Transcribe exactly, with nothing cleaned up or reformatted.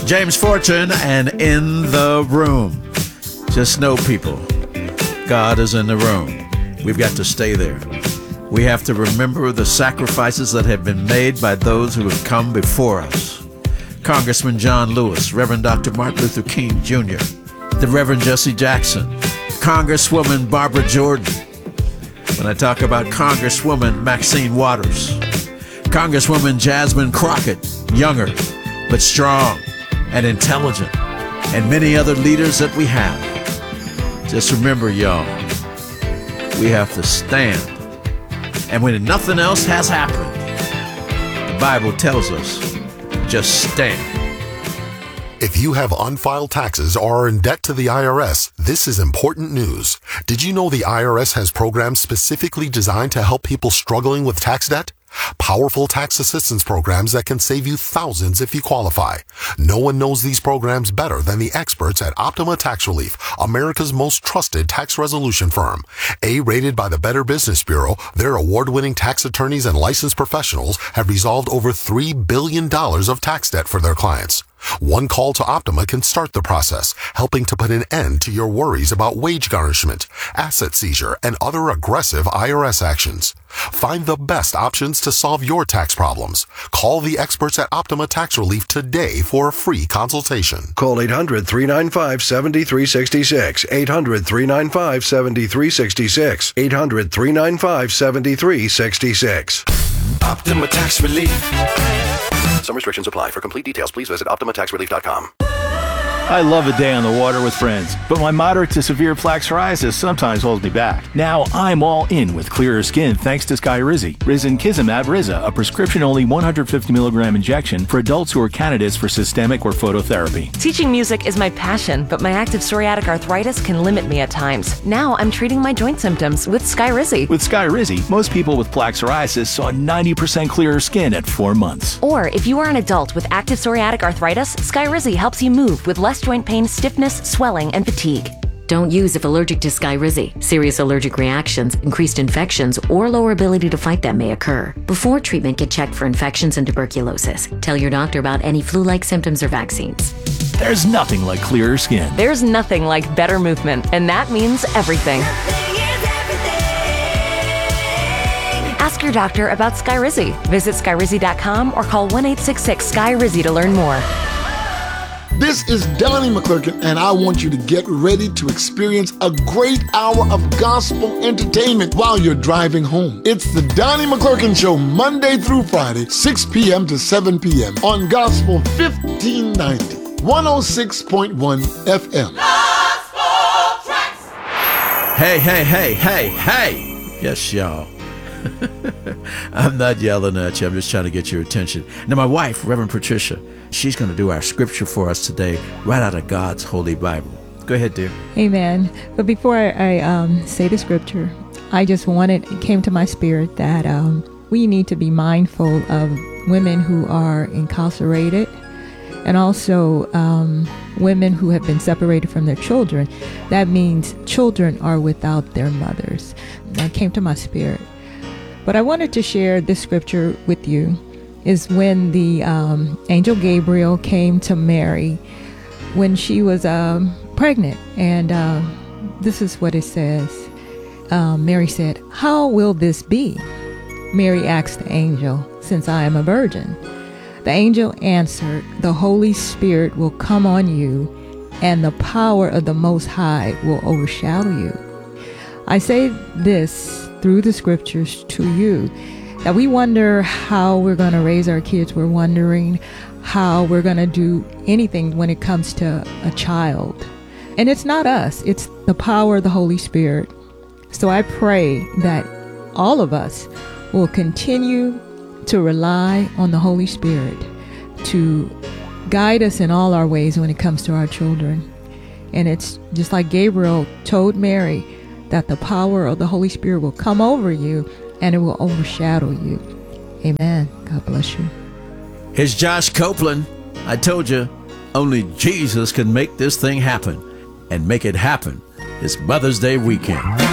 James Fortune and In the Room. Just know, people, God is in the room. We've got to stay there. We have to remember the sacrifices that have been made by those who have come before us. Congressman John Lewis, Reverend Doctor Martin Luther King Junior, the Reverend Jesse Jackson, Congresswoman Barbara Jordan. When I talk about Congresswoman Maxine Waters, Congresswoman Jasmine Crockett, younger but strong and intelligent, and many other leaders that we have. Just remember, y'all, we have to stand. And when nothing else has happened, the Bible tells us, just stand. If you have unfiled taxes or are in debt to the I R S, this is important news. Did you know the I R S has programs specifically designed to help people struggling with tax debt? Powerful tax assistance programs that can save you thousands if you qualify. No one knows these programs better than the experts at Optima Tax Relief, America's most trusted tax resolution firm. A-rated by the Better Business Bureau, their award-winning tax attorneys and licensed professionals have resolved over three billion dollars of tax debt for their clients. One call to Optima can start the process, helping to put an end to your worries about wage garnishment, asset seizure, and other aggressive I R S actions. Find the best options to solve your tax problems. Call the experts at Optima Tax Relief today for a free consultation. Call eight hundred, three nine five, seven three six six. eight hundred, three nine five, seven three six six. eight hundred, three nine five, seven three six six. Optima Tax Relief. Some restrictions apply. For complete details, please visit optima tax relief dot com. I love a day on the water with friends, but my moderate to severe plaque psoriasis sometimes holds me back. Now I'm all in with clearer skin thanks to Skyrizi. Risankizumab Riza, a prescription-only one hundred fifty milligram injection for adults who are candidates for systemic or phototherapy. Teaching music is my passion, but my active psoriatic arthritis can limit me at times. Now I'm treating my joint symptoms with Skyrizi. With Skyrizi, most people with plaque psoriasis saw ninety percent clearer skin at four months. Or if you are an adult with active psoriatic arthritis, Skyrizi helps you move with less joint pain, stiffness, swelling, and fatigue. Don't use if allergic to Skyrizi. Serious allergic reactions, increased infections, or lower ability to fight them may occur. Before treatment, get checked for infections and tuberculosis. Tell your doctor about any flu-like symptoms or vaccines. There's nothing like clearer skin. There's nothing like better movement, and that means everything. Ask your doctor about Skyrizi. Visit Skyrizi dot com or call one eight six six Skyrizi to learn more. This is Donnie McClurkin, and I want you to get ready to experience a great hour of gospel entertainment while you're driving home. It's the Donnie McClurkin Show, Monday through Friday, six p.m. to seven p.m. on Gospel fifteen ninety, one oh six point one F M. Gospel Tracks! Hey, hey, hey, hey, hey! Yes, y'all. I'm not yelling at you. I'm just trying to get your attention. Now, my wife, Reverend Patricia, she's going to do our scripture for us today, right out of God's Holy Bible. Go ahead, dear. Amen. But before I, I um, say the scripture, I just wanted, it came to my spirit that um, we need to be mindful of women who are incarcerated and also um, women who have been separated from their children. That means children are without their mothers. That came to my spirit. But I wanted to share this scripture with you is when the um, angel Gabriel came to Mary when she was um, pregnant. And uh, this is what it says. Um, Mary said, "How will this be?" Mary asked the angel, "Since I am a virgin." The angel answered, "The Holy Spirit will come on you, and the power of the Most High will overshadow you." I say this through the scriptures to you, that we wonder how we're going to raise our kids. We're wondering how we're going to do anything when it comes to a child. And it's not us. It's the power of the Holy Spirit. So I pray that all of us will continue to rely on the Holy Spirit to guide us in all our ways when it comes to our children. And it's just like Gabriel told Mary, that the power of the Holy Spirit will come over you and it will overshadow you. Amen. God bless you. Here's Josh Copeland. I told you, only Jesus can make this thing happen, and make it happen this Mother's Day weekend.